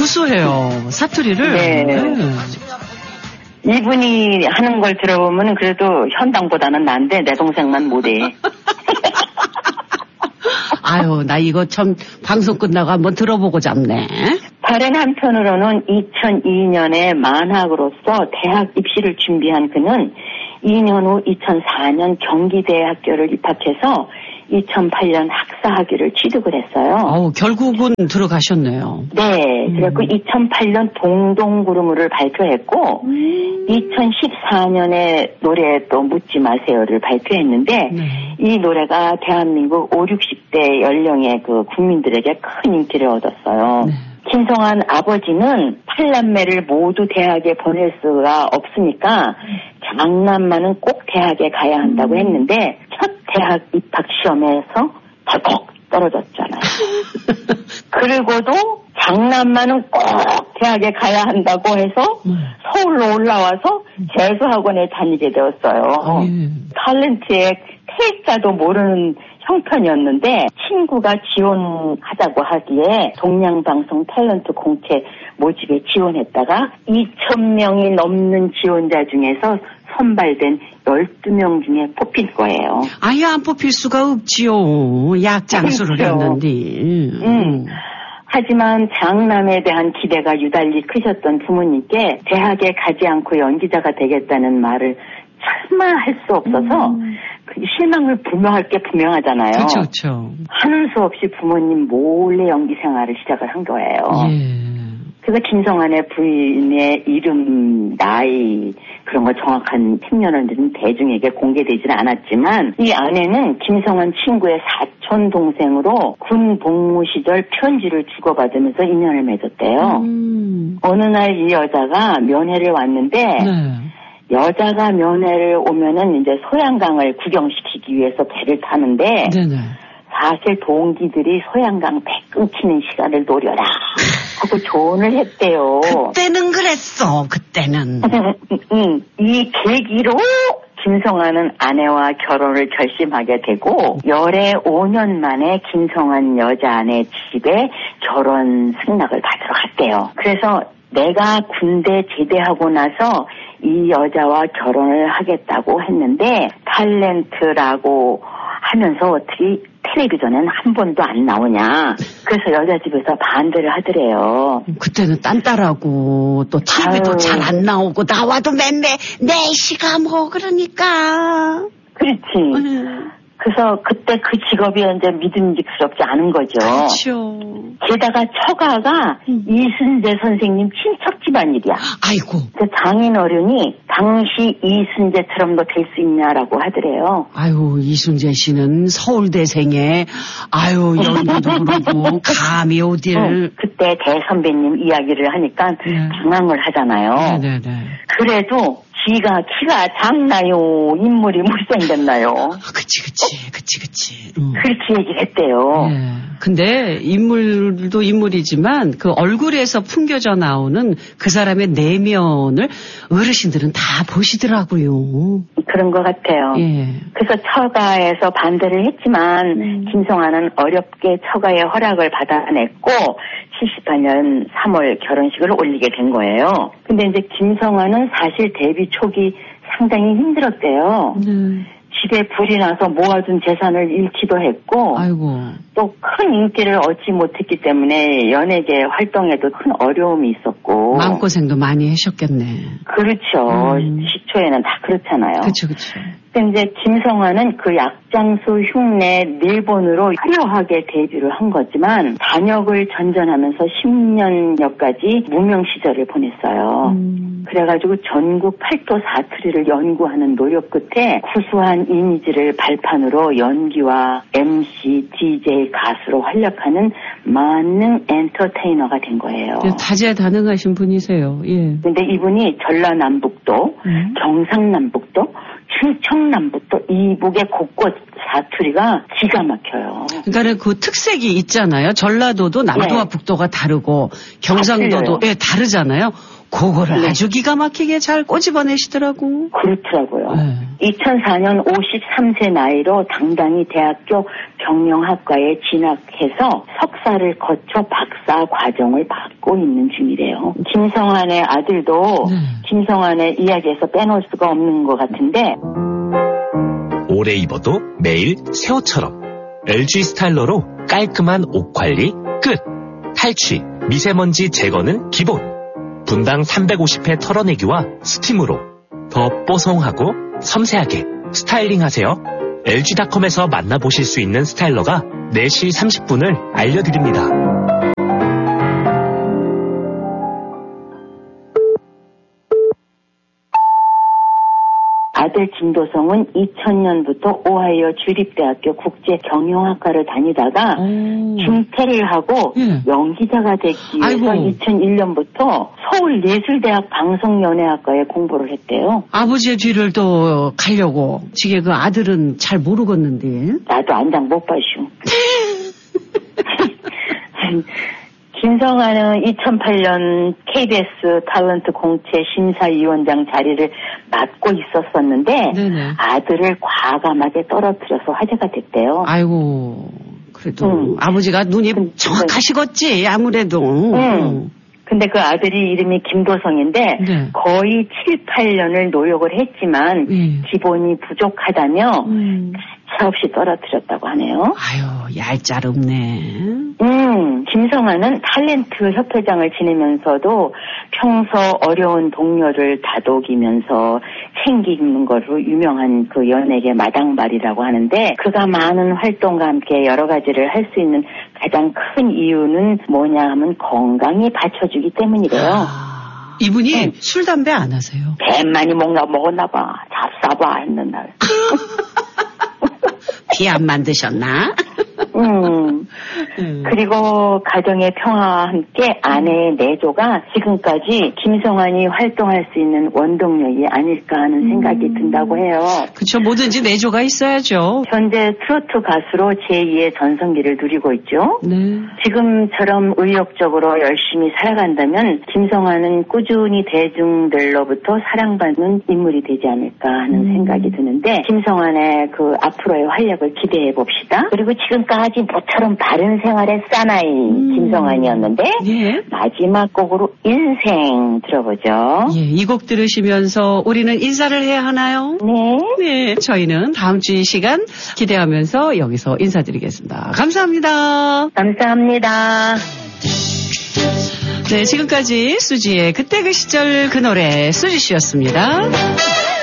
구수해요. 사투리를. 네. 이분이 하는 걸 들어보면 그래도 현당보다는 난데 내 동생만 못해. 아유, 나 이거 참 방송 끝나고 한번 들어보고 잡네. 다른 한편으로는 2002년에 만학으로서 대학 입시를 준비한 그는 2년 후 2004년 경기대학교를 입학해서 2008년 학사학위를 취득을 했어요. 결국은 들어가셨네요. 네. 그래서 2008년 동동구름을 발표했고 2014년에 노래 또 묻지 마세요를 발표했는데 이 노래가 대한민국 5, 60대 연령의 그 국민들에게 큰 인기를 얻었어요. 김성환 아버지는 8남매를 모두 대학에 보낼 수가 없으니까 장남만은 꼭 대학에 가야 한다고 했는데 첫 대학 입학 시험에서 덜컥 떨어졌잖아요. 그리고도 장남만은 꼭 대학에 가야 한다고 해서 서울로 올라와서 재수학원에 다니게 되었어요. 탤런트의 태자도 모르는 형편이었는데 친구가 지원하자고 하기에 동양방송 탤런트 공채 모집에 지원했다가 2,000명이 넘는 지원자 중에서 선발된 12명 중에 뽑힐 거예요. 아예 안 뽑힐 수가 없지요. 약장수를 했는데. 하지만 장남에 대한 기대가 유달리 크셨던 부모님께 대학에 가지 않고 연기자가 되겠다는 말을 차마 할 수 없어서 실망을 분명할 게 분명하잖아요. 그렇죠. 하는 수 없이 부모님 몰래 연기 생활을 시작을 한 거예요. 그래서 김성환의 부인의 이름, 나이 그런 거 정확한 생년월일은 대중에게 공개되지는 않았지만 이 아내는 김성환 친구의 사촌 동생으로 군 복무 시절 편지를 주고받으면서 인연을 맺었대요. 어느 날 이 여자가 면회를 왔는데 여자가 면회를 오면은 이제 소양강을 구경시키기 위해서 배를 타는데 사실 동기들이 소양강 배 끊기는 시간을 노려라 하고 조언을 했대요. 그때는 그랬어. 그때는. 이 계기로 김성환은 아내와 결혼을 결심하게 되고 열애 5년 만에 김성환 여자아내 집에 결혼 승낙을 받으러 갔대요. 그래서 내가 군대 제대하고 나서 이 여자와 결혼을 하겠다고 했는데 탤런트라고 하면서 어떻게 텔레비전엔 한 번도 안 나오냐. 그래서 여자 집에서 반대를 하더래요. 그때는 딴따라고 또 TV도 잘 안 나오고 나와도 맨날 4시가 뭐 그러니까. 그렇지. 그래서 그때 그 직업이 이제 믿음직스럽지 않은 거죠. 그렇죠. 게다가 처가가 이순재 선생님 친척 집안일이야. 아이고. 장인 어른이 당시 이순재처럼 너 될 수 있냐라고 하더래요. 아유, 이순재 씨는 서울대생에 아유 연기도 그러고 감히 어딜. 그때 대선배님 이야기를 하니까 당황을 하잖아요. 네네네. 그래도 지가 키가 작나요? 인물이 못생겼나요? 그치. 그렇게 얘기를 했대요. 네. 근데 인물도 인물이지만 그 얼굴에서 풍겨져 나오는 그 사람의 내면을 어르신들은 다 보시더라고요. 그런 것 같아요. 그래서 처가에서 반대를 했지만 김성환은 어렵게 처가의 허락을 받아냈고 78년 3월 결혼식을 올리게 된 거예요. 근데 이제 김성환은 사실 데뷔 초기 상당히 힘들었대요. 집에 불이 나서 모아둔 재산을 잃기도 했고 또 큰 인기를 얻지 못했기 때문에 연예계 활동에도 큰 어려움이 있었고 마음고생도 많이 하셨겠네. 그렇죠. 시초에는 다 그렇잖아요. 그렇죠. 근데 이제 김성환은 그 약장수 흉내 일본으로 화려하게 데뷔를 한 거지만 단역을 전전하면서 10년여까지 무명 시절을 보냈어요. 그래가지고 전국 팔도 사투리를 연구하는 노력 끝에 구수한 이미지를 발판으로 연기와 MC, DJ, 가수로 활약하는 만능 엔터테이너가 된 거예요. 다재다능하신 분이세요. 근데 이분이 전라남북도, 경상남북도, 충청남북도 이북의 곳곳 사투리가 기가 막혀요. 그러니까 그 특색이 있잖아요. 전라도도 남도와 북도가 다르고 경상도도 다르잖아요. 그거를 네. 아주 기가 막히게 잘 꼬집어내시더라고. 그렇더라고요. 2004년 53세 나이로 당당히 대학교 경영학과에 진학해서 석사를 거쳐 박사 과정을 받고 있는 중이래요. 김성환의 아들도 김성환의 이야기에서 빼놓을 수가 없는 것 같은데 오래 입어도 매일 새 옷처럼 LG 스타일러로 깔끔한 옷 관리 끝. 탈취, 미세먼지 제거는 기본. 분당 350회 털어내기와 스팀으로 더 뽀송하고 섬세하게 스타일링하세요. LG닷컴에서 만나보실 수 있는 스타일러가 4시 30분을 알려드립니다. 아들 김도성은 2000년부터 오하이오 주립대학교 국제경영학과를 다니다가 중퇴를 하고 연기자가 되기 위해서 2001년부터 서울예술대학 방송연예학과에 공부를 했대요. 아버지의 뒤를 또 가려고. 지게 그 아들은 잘 모르겠는데. 나도 안장 못 봐슈. 김성환은 2008년 KBS 탤런트 공채 심사위원장 자리를 맡고 있었었는데 아들을 과감하게 떨어뜨려서 화제가 됐대요. 아이고 그래도 아버지가 눈이 정확하시겠지 아무래도. 근데 그 아들이 이름이 김도성인데 거의 7, 8년을 노력을 했지만 기본이 부족하다며 차 없이 떨어뜨렸다고 하네요. 아유, 얄짤없네. 김성환은 탤런트 협회장을 지내면서도 평소 어려운 동료를 다독이면서 챙기는 것으로 유명한 그 연예계 마당발이라고 하는데 그가 많은 활동과 함께 여러 가지를 할 수 있는 가장 큰 이유는 뭐냐 하면 건강이 받쳐주기 때문이래요. 이분이 술, 담배 안 하세요? 배 많이 먹었나 봐. 잡사봐 했는 날. 비 안 만드셨나? 그리고 가정의 평화와 함께 아내의 내조가 지금까지 김성환이 활동할 수 있는 원동력이 아닐까 하는 생각이 든다고 해요. 그렇죠. 뭐든지 내조가 있어야죠. 현재 트로트 가수로 제2의 전성기를 누리고 있죠. 지금처럼 의욕적으로 열심히 살아간다면 김성환은 꾸준히 대중들로부터 사랑받는 인물이 되지 않을까 하는 생각이 드는데 김성환의 그 앞으로의 활약을 기대해 봅시다. 그리고 지금까지 모처럼 바른 생활의 사나이 김성환이었는데 마지막 곡으로 인생 들어보죠. 이 곡 들으시면서 우리는 인사를 해야 하나요? 네. 저희는 다음 주 이 시간 기대하면서 여기서 인사드리겠습니다. 감사합니다. 감사합니다. 네, 지금까지 수지의 그때 그 시절 그 노래 수지 씨였습니다.